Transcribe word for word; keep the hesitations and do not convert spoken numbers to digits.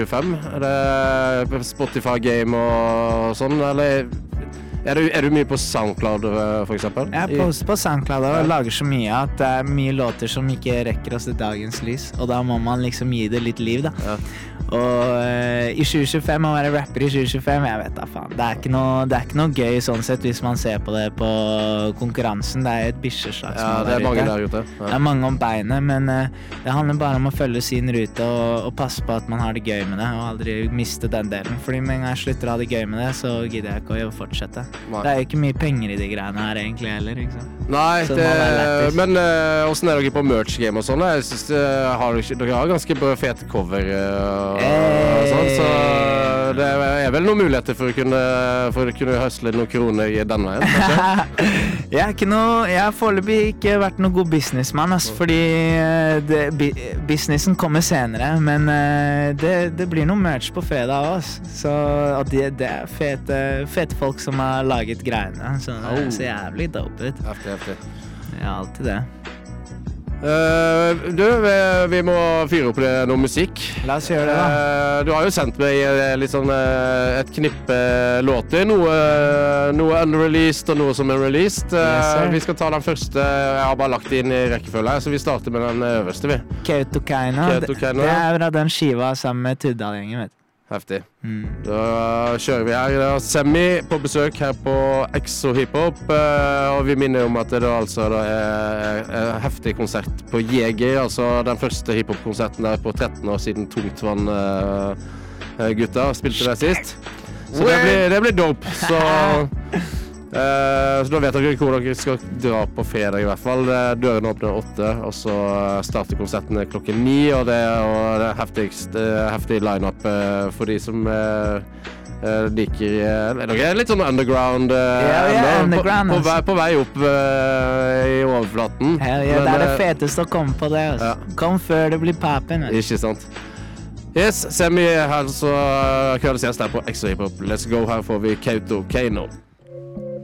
tjuefem? Er det Spotify Game og sånn, eller er du, er du mye på SoundCloud for eksempel? Jeg er på, på SoundCloud og lager så mye at det er mye låter som ikke rekker å se dagens lys, og da må man liksom gi det litt liv da. Ja. Og uh, i tjue tjuefem, å være rapper i tjue tjuefem, jeg vet da faen, det er, ikke noe, det er ikke noe gøy sånn sett hvis man ser på det på konkurransen, det er et bikkjeslagsmål. Ja, det er mange der ute. Ja. Det er mange om beinet, men uh, det handler bare om å følge sin rute og, og passe på at man har det gøy med det, og aldri miste den delen. Fordi med en gang jeg slutter å ha det gøy med det, så gidder jeg ikke å fortsette. Nei. Det er jo ikke mye penger i de greiene her egentlig heller, ikke sant? Nei, det, det men uh, hvordan er dere på merch game og sånn? Jeg synes uh, har dere, dere har ganske fete cover uh, og sånn, så det er vel noen muligheter for å kunne, for å kunne høsle noen kroner i denne veien, kanskje? Jeg er ikke noe, jeg har foreløpig ikke vært noen god businessman, altså, fordi det, businessen kommer senere, men det, det blir noe merch på fredag også, så og det, det er fete, fete folk som har laget greiene, så det ser jævlig dope ut. Heftig, heftig. Ja, alltid det. Uh, du, vi, vi må fyre opp noe musikk. La oss gjøre det da. Uh, du har jo sendt meg litt sånn, uh, et knippe låter, noe, noe unreleased og noe som er released. Uh, yes, vi skal ta den første, jeg har bare lagt inn i rekkefølge, så vi starter med den øverste vi. Kautokeino, det, det er fra den skiva sammen med Tuddal-gjengen, vet du. Heftig. Mm. Da kjører vi her. Det er Semi på besøk her på Exo Hiphop, og vi minner om at det da altså da er en heftig konsert på Jeger, altså den første hiphop-konserten der på tretten år siden Tungtvann gutta spilte det sist. Så det blir, det blir dope. Så Uh, så da vet dere hvor dere skal dra på fredag i hvert fall. Døren åpner åtte, og så starter konserten klokken ni, og det er det heftigste, heftig line-up uh, for de som uh, uh, liker uh, dere er litt sånn underground, uh, ja, ja, underground på, på, vei, på vei opp uh, i overflaten. Ja, ja, det er det feteste å komme på det, altså. Ja. Kom før det blir papen. Ikke sant. Yes, Semi her, så kvaliseres der på Exo Hiphop. Let's go, her får vi Kautokeino.